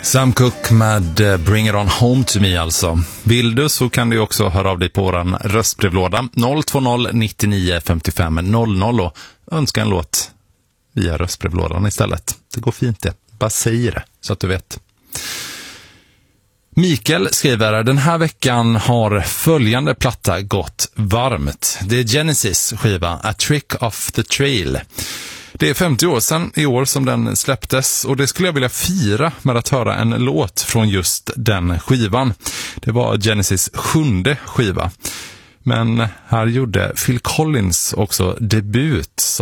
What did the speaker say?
Sam Cooke med Bring It On Home To Me alltså. Vill du så kan du också höra av dig på våran röstbrevlåda 020 99 55 00 och önska en låt via röstbrevlådan istället. Det går fint det. Bara säg det så att du vet. Mikael skriver, den här veckan har följande platta gått varmt. Det är Genesis skiva A Trick Off The Trail. Det är 50 år sedan i år som den släpptes och det skulle jag vilja fira med att höra en låt från just den skivan. Det var Genesis 7:e skiva. Men här gjorde Phil Collins också debut